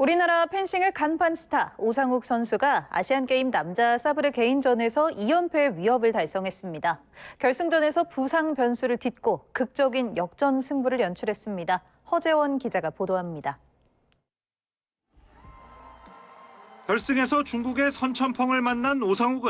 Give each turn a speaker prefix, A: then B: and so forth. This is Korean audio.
A: 우리나라 펜싱의 간판 스타 오상욱 선수가 아시안게임 남자 사브르 개인전에서 2연패의 위협을 달성했습니다. 결승전에서 부상 변수를 딛고 극적인 역전 승부를 연출했습니다. 허재원 기자가 보도합니다.
B: 결승에서 중국의 선천펑을 만난 오상욱은